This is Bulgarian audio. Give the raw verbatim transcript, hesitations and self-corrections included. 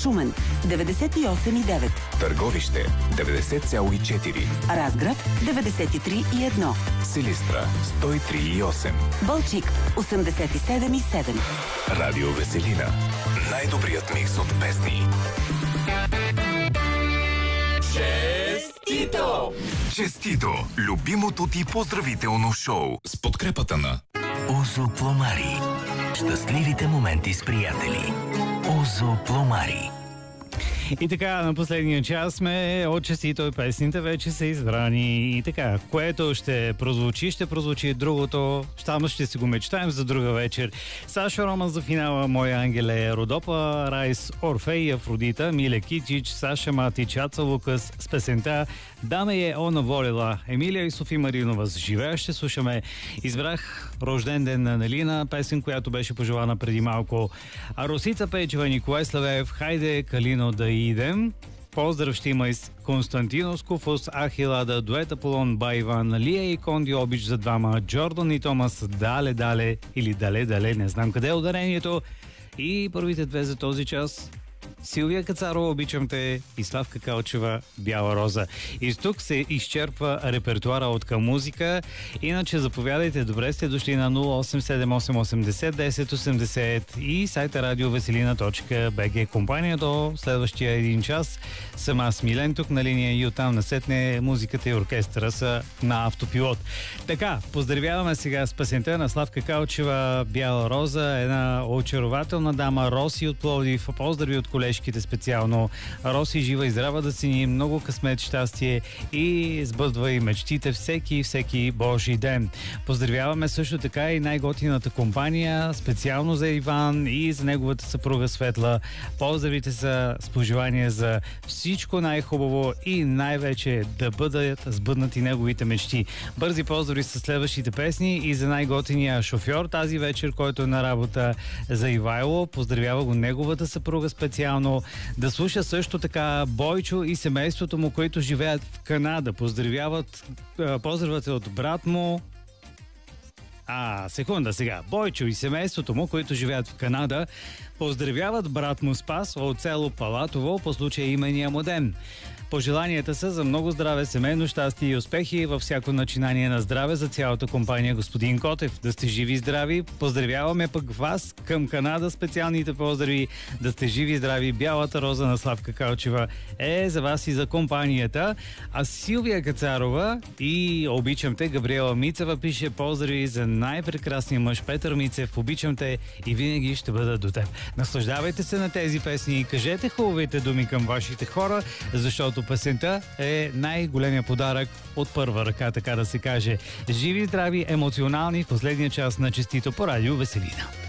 Шумен деветдесет и осем и девет, Търговище деветдесет цяло и четири, Разград деветдесет и три и едно, Силистра сто и три и осем, Балчик осемдесет и седем и седем. Радио Веселина. Най-добрият микс от песни. Честито! Честито! Любимото ти поздравително шоу с подкрепата на Озо Пломари. Щастливите моменти с приятели. Озо Пломари. И така, на последния час сме от Честито и песните вече са избрани. И така, което ще прозвучи, ще прозвучи другото. Щам ще си го мечтаем за друга вечер. Саша Роман за финала, Моя ангеле, Родопа, Райс, Орфей, Афродита, Миле Кичич, Саша Матич, Аца Лукас с песента Да ме е она волила. Емилия и Софи Маринова с Живея ще слушаме. Избрах Рожден ден на Нелина, песен, която беше пожелана преди малко. А Росица Печева, Николай Славеев, Хайде Калино да идем. Поздрав ще има из Константино Скуфос, Ахилада, Дует Аполон, Байван, Лия и Конди Обич за двама, Джордан и Томас, Дале, Дале или Дале, Дале, не знам къде е ударението. И първите две за този час. Силвия Кацарова, Обичам те, и Славка Калчева, Бяла роза. И тук се изчерпва репертуара от към музика. Иначе заповядайте, добре сте дошли на нула осем седем осем осемдесет десет осемдесет и сайта радиовеселина точка би джи. Компания до следващия един час. Съм аз Милен тук на линия и оттам насетне музиката и оркестъра са на автопилот. Така, поздравяваме сега с песента на Славка Калчева, Бяла роза, една очарователна дама, Роси от Пловдив. Поздрави от колежките специално. Роси, жива и здрава да си ни, много късмет, щастие и сбъдвай мечтите всеки, всеки Божи ден. Поздравяваме също така и най-готината компания, специално за Иван и за неговата съпруга Светла. Поздравите са с пожелания за всичко най-хубаво и най-вече да бъдат сбъднати неговите мечти. Бързи поздрави с следващите песни и за най-готиния шофьор тази вечер, който е на работа, за Ивайло. Поздравява го неговата съпруга специално. Да слуша също така Бойчо и семейството му, които живеят в Канада. Поздравяват, поздравате от брат му. А, секунда сега. Бойчо и семейството му, които живеят в Канада, поздравяват брат му Спас от село Палатово по случая имения му ден. Пожеланията са за много здраве, семейно щастие и успехи във всяко начинание на здраве за цялата компания господин Котев. Да сте живи и здрави. Поздравяваме пък вас към Канада. Специалните поздрави. Да сте живи и здрави. Бялата роза на Славка Калчева е за вас и за компанията. А Силвия Кацарова и Обичам те, Габриела Мицева пише поздрави за най-прекрасния мъж Петър Мицев. Обичам те и винаги ще бъда до теб. Наслаждавайте се на тези песни и кажете хубавите думи към вашите хора, защото песента е най-големия подарък от първа ръка, така да се каже. Живи, здрави, емоционални в последния час на Честито по Радио Веселина.